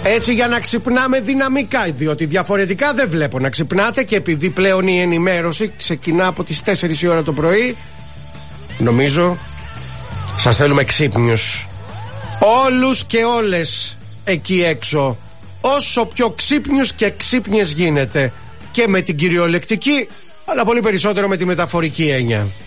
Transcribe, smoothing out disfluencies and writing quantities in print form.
Έτσι για να ξυπνάμε δυναμικά, διότι διαφορετικά δεν βλέπω να ξυπνάτε, και επειδή πλέον η ενημέρωση ξεκινά από τις 4 η ώρα το πρωί, νομίζω σας θέλουμε ξύπνιους. Όλους και όλες εκεί έξω, όσο πιο ξύπνιους και ξύπνιες γίνεται, και με την κυριολεκτική αλλά πολύ περισσότερο με τη μεταφορική έννοια.